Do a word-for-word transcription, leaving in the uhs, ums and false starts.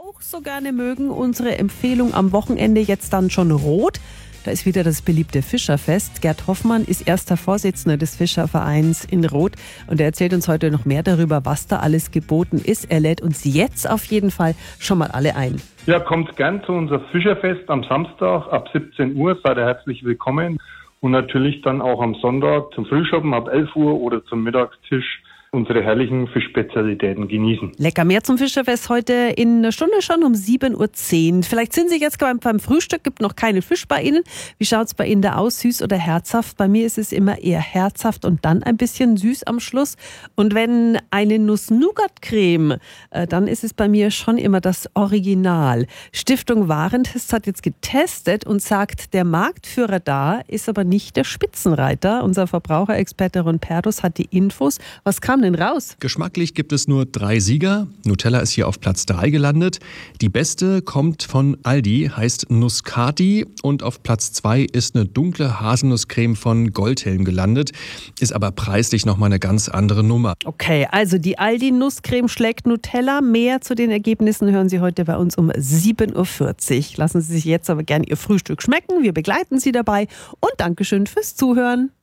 auch so gerne mögen. Unsere Empfehlung am Wochenende jetzt dann schon rot. Da ist wieder das beliebte Fischerfest. Gerd Hoffmann ist erster Vorsitzender des Fischervereins in Rot und er erzählt uns heute noch mehr darüber, was da alles geboten ist. Er lädt uns jetzt auf jeden Fall schon mal alle ein. Ja, kommt gern zu unser Fischerfest am Samstag ab siebzehn Uhr. Seid ihr herzlich willkommen. Und natürlich dann auch am Sonntag zum Frühschoppen ab elf Uhr oder zum Mittagstisch unsere herrlichen Fischspezialitäten genießen. Lecker, mehr zum Fischerfest heute in einer Stunde schon um sieben Uhr zehn. Vielleicht sind Sie jetzt beim, beim Frühstück, gibt noch keine Fisch bei Ihnen. Wie schaut es bei Ihnen da aus, süß oder herzhaft? Bei mir ist es immer eher herzhaft und dann ein bisschen süß am Schluss. Und wenn eine Nuss-Nougat-Creme, äh, dann ist es bei mir schon immer das Original. Stiftung Warentest hat jetzt getestet und sagt, der Marktführer da ist aber nicht der Spitzenreiter. Unser Verbraucherexperte Ron Perdus hat die Infos. Was kam denn raus? Geschmacklich gibt es nur drei Sieger. Nutella ist hier auf Platz drei gelandet. Die beste kommt von Aldi, heißt Nuscati. Und auf Platz zwei ist eine dunkle Haselnusscreme von Goldhelm gelandet. Ist aber preislich nochmal eine ganz andere Nummer. Okay, also die Aldi-Nusscreme schlägt Nutella. Mehr zu den Ergebnissen hören Sie heute bei uns um sieben Uhr vierzig. Lassen Sie sich jetzt aber gerne Ihr Frühstück schmecken. Wir begleiten Sie dabei. Und Dankeschön fürs Zuhören.